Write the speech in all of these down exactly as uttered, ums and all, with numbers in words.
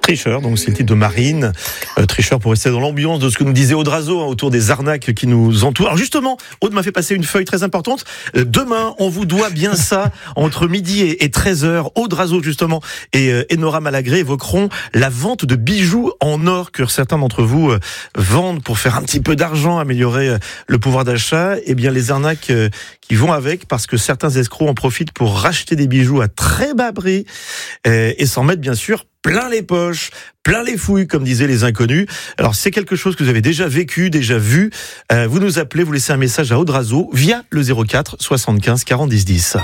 Tricheur, donc c'est le titre de Marine. Euh, Tricheur pour rester dans l'ambiance de ce que nous disait Audrazo hein, autour des arnaques qui nous entourent. Alors justement, Aude m'a fait passer une feuille très importante. Euh, demain, on vous doit bien ça entre midi et, et treize heures. Audrazo justement et, euh, et Nora Malagré évoqueront la vente de bijoux en or que certains d'entre vous euh, vendent pour faire un petit peu d'argent, améliorer euh, le pouvoir d'achat. Eh bien, les arnaques euh, qui vont avec, parce que certains escrocs en profitent pour racheter des bijoux à très bas prix euh, et s'en mettre bien sûr plein les poches, plein les fouilles, comme disaient les inconnus. Alors, c'est quelque chose que vous avez déjà vécu, déjà vu. Euh, vous nous appelez, vous laissez un message à Audrazo via le zéro quatre soixante-quinze quarante dix dix.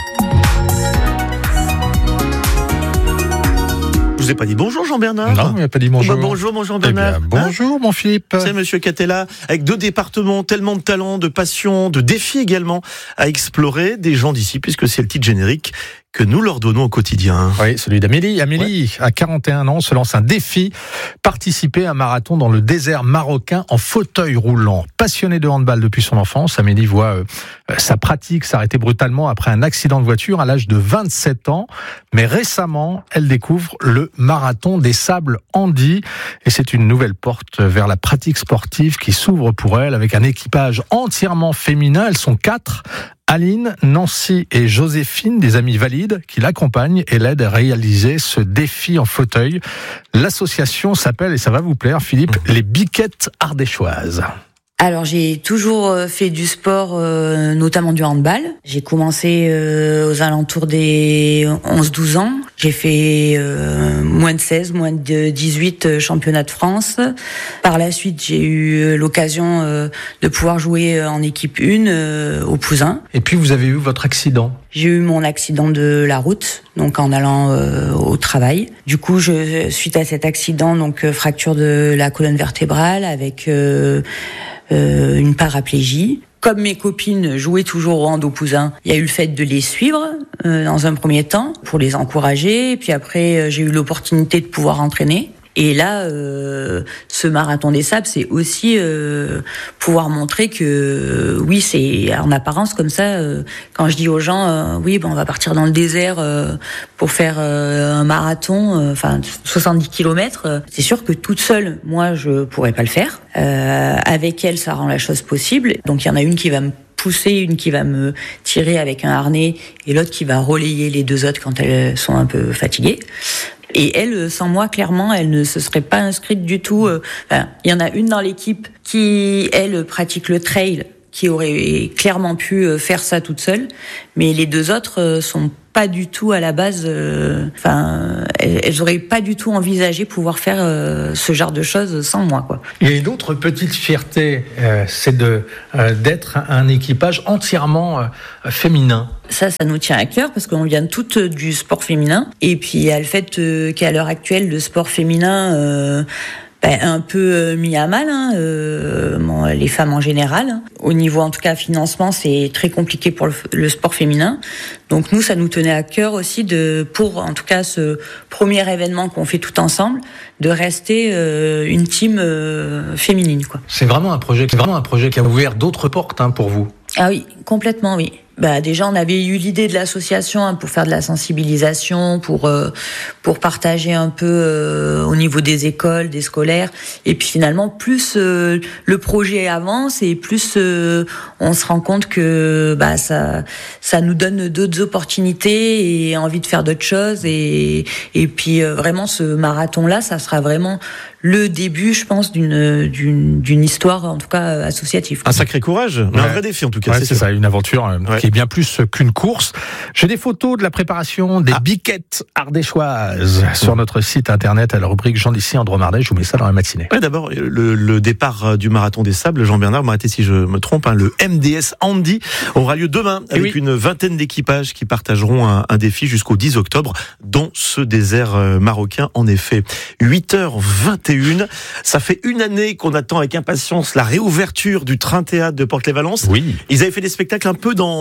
Je vous ai pas dit bonjour Jean-Bernard. Non, il n'a pas dit bonjour. Oh bah bonjour mon Jean-Bernard. Eh bien, bonjour hein mon Philippe. C'est Monsieur Catella, avec deux départements, tellement de talents, de passion, de défis également à explorer. Des gens d'ici, puisque c'est le titre générique que nous leur donnons au quotidien. Oui, celui d'Amélie. Amélie, ouais. à quarante et un ans, se lance un défi, participer à un marathon dans le désert marocain en fauteuil roulant. Passionnée de handball depuis son enfance, Amélie voit euh, sa pratique s'arrêter brutalement après un accident de voiture à l'âge de vingt-sept ans. Mais récemment, elle découvre le marathon des Sables Andy. Et c'est une nouvelle porte vers la pratique sportive qui s'ouvre pour elle avec un équipage entièrement féminin. Elles sont quatre. Aline, Nancy et Joséphine, des amies valides, qui l'accompagnent et l'aident à réaliser ce défi en fauteuil. L'association s'appelle, et ça va vous plaire Philippe, les Biquettes Ardéchoises. Alors j'ai toujours fait du sport, euh, notamment du handball. J'ai commencé euh, aux alentours des onze douze ans. J'ai fait euh, moins de seize, moins de dix-huit championnats de France. Par la suite, j'ai eu l'occasion euh, de pouvoir jouer en équipe un euh, au Pouzin. Et puis vous avez eu votre accident. J'ai eu mon accident de la route, donc en allant euh, au travail. Du coup, je, suite à cet accident, donc euh, fracture de la colonne vertébrale avec euh, euh, une paraplégie. Comme mes copines jouaient toujours au hand au Pouzin, il y a eu le fait de les suivre euh, dans un premier temps pour les encourager. Et puis après, euh, j'ai eu l'opportunité de pouvoir entraîner. Et là, euh, ce marathon des sables, c'est aussi euh, pouvoir montrer que euh, oui, c'est en apparence comme ça. Euh, quand je dis aux gens, euh, oui, ben on va partir dans le désert euh, pour faire euh, un marathon, enfin euh, soixante-dix kilomètres. Euh, c'est sûr que toute seule, moi, je pourrais pas le faire. Euh, avec elle, ça rend la chose possible. Donc il y en a une qui va me pousser, une qui va me tirer avec un harnais, et l'autre qui va relayer les deux autres quand elles sont un peu fatiguées. Et elle, sans moi, clairement, elle ne se serait pas inscrite du tout. Enfin, il y en a une dans l'équipe qui, elle, pratique le trail, qui aurait clairement pu faire ça toute seule. Mais les deux autres sont pas du tout à la base. Euh, enfin, elles, elles auraient pas du tout envisagé pouvoir faire euh, ce genre de choses sans moi, quoi. Il y a une autre petite fierté, euh, c'est de euh, d'être un équipage entièrement euh, féminin. Ça, ça nous tient à cœur parce qu'on vient toutes du sport féminin. Et puis il y a le fait euh, qu'à l'heure actuelle, le sport féminin euh, Ben, un peu mis à mal, hein, euh, bon, les femmes en général. Hein. Au niveau, en tout cas, financement, c'est très compliqué pour le, le sport féminin. Donc nous, ça nous tenait à cœur aussi de, pour en tout cas ce premier événement qu'on fait tout ensemble, de rester euh, une team euh, féminine, quoi. C'est vraiment un projet, c'est vraiment un projet qui a ouvert d'autres portes hein, pour vous. Ah oui, complètement, oui. Bah déjà, on avait eu l'idée de l'association hein, pour faire de la sensibilisation, pour euh, pour partager un peu euh, au niveau des écoles, des scolaires. Et puis finalement, plus euh, le projet avance et plus euh, on se rend compte que bah ça ça nous donne d'autres opportunités et envie de faire d'autres choses. Et et puis euh, vraiment, ce marathon-là, ça sera vraiment le début, je pense, d'une d'une d'une histoire, en tout cas associative. Un sacré courage, mais ouais. un vrai défi en tout cas. Ouais, c'est, c'est ça, une aventure euh, ouais. qui est bien plus qu'une course. J'ai des photos de la préparation des ah. biquettes ardéchoises sur notre site internet à la rubrique Jean d'ici Andromardais. Je vous mets ça dans la matinée. Ouais, d'abord, le, le départ du marathon des sables, Jean-Bernard, m'arrêtez si je me trompe, hein, le M D S Andy aura lieu demain avec oui. une vingtaine d'équipages qui partageront un, un défi jusqu'au dix octobre dans ce désert marocain. En effet, huit heures vingt et une. Ça fait une année qu'on attend avec impatience la réouverture du train-théâtre de Porte-les-Valences. Oui. Ils avaient fait des spectacles un peu dans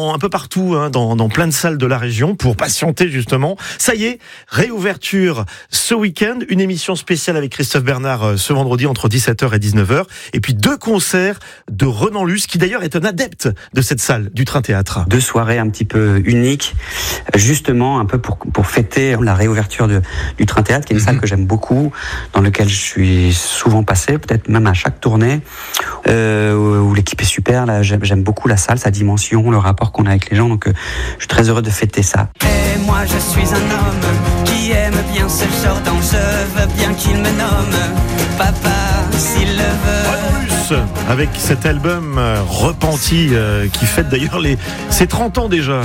dans, un peu partout, hein, dans, dans plein de salles de la région pour patienter justement. Ça y est, réouverture ce week-end, une émission spéciale avec Christophe Bernard ce vendredi entre dix-sept heures et dix-neuf heures, et puis deux concerts de Renan Luce, qui d'ailleurs est un adepte de cette salle du Train Théâtre. Deux soirées un petit peu uniques, justement un peu pour, pour fêter la réouverture de, du Train Théâtre, qui est une mmh. salle que j'aime beaucoup, dans laquelle je suis souvent passé, peut-être même à chaque tournée, euh, où l'équipe est super. Là, j'aime, j'aime beaucoup la salle, sa dimension, le rapport qu'on a avec les gens, donc euh, je suis très heureux de fêter ça. Et moi je suis un homme qui aime bien ce genre dont je veux bien qu'il me nomme papa s'il le veut. Avec cet album euh, Repenti euh, qui fête d'ailleurs les ses trente ans déjà.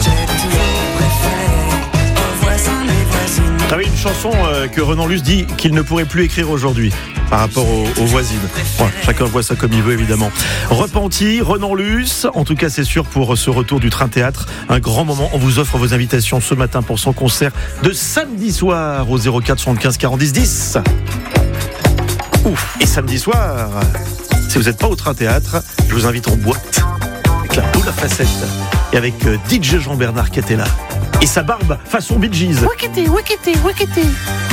Ah oui, une chanson euh, que Renan Luce dit qu'il ne pourrait plus écrire aujourd'hui par rapport aux, aux voisines. Bon, chacun voit ça comme il veut évidemment. Repenti, Renan Luce, en tout cas c'est sûr pour ce retour du Train Théâtre, un grand moment. On vous offre vos invitations ce matin pour son concert de samedi soir au zéro quatre soixante-quinze quarante dix dix. Ouf. Et samedi soir, si vous n'êtes pas au Train Théâtre, je vous invite en boîte avec la boule à facettes et avec D J Jean-Bernard qui était là et sa barbe façon Bee Gees. Wikiti, wikiti, wikiti.